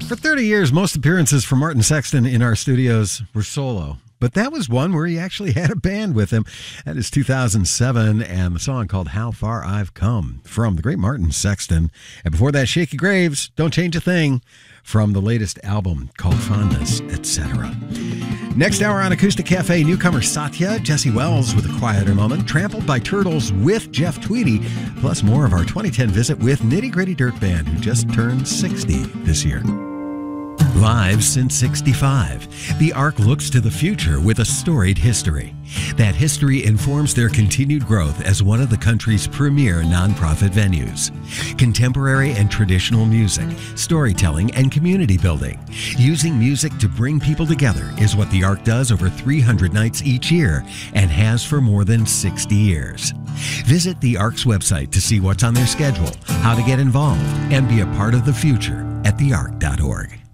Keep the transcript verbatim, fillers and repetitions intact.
For thirty years, most appearances from Martin Sexton in our studios were solo. But that was one where he actually had a band with him. That is two thousand seven, and the song called How Far I've Come from the great Martin Sexton. And before that, Shakey Graves, Don't Change a Thing, from the latest album called Fondness, et cetera. Next hour on Acoustic Cafe, newcomer Satya, Jesse Wells with A Quieter Moment, Trampled by Turtles with Jeff Tweedy, plus more of our twenty ten visit with Nitty Gritty Dirt Band, who just turned sixty this year. Live since sixty-five, the Ark looks to the future with a storied history. That history informs their continued growth as one of the country's premier nonprofit venues. Contemporary and traditional music, storytelling, and community building. Using music to bring people together is what the Ark does over three hundred nights each year and has for more than sixty years. Visit the Ark's website to see what's on their schedule, how to get involved, and be a part of the future at the ark dot org.